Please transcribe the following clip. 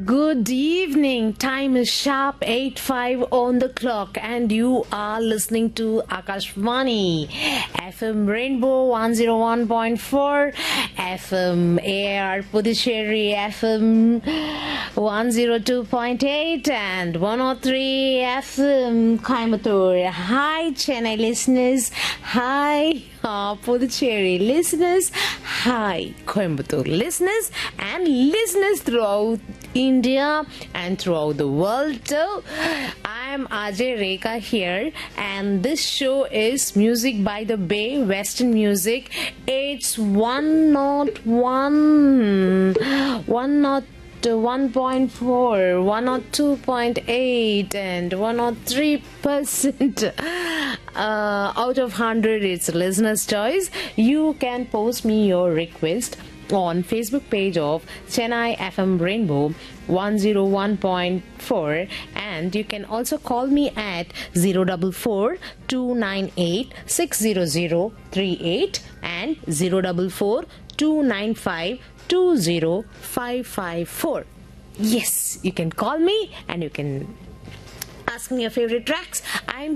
Good evening. Time is sharp 8:05 on the clock, and you are listening to Akashvani FM Rainbow 101.4 FM AR Puducherry FM 102.8 and 103 FM Coimbatore. Hi Chennai listeners. Hi Puducherry listeners. Hi Coimbatore listeners and listeners throughout India and throughout the world too. I'm Ajay Rekha here, and this show is Music by the Bay, Western Music. It's 101, 101.4, 102.8 and 103% out of 100. It's a listener's choice. You can post me your request on Facebook page of Chennai FM Rainbow 101.4, and you can also call me at 044 298 60038 and 044 295 20554. Yes, you can call me and you can ask me your favorite tracks. I'm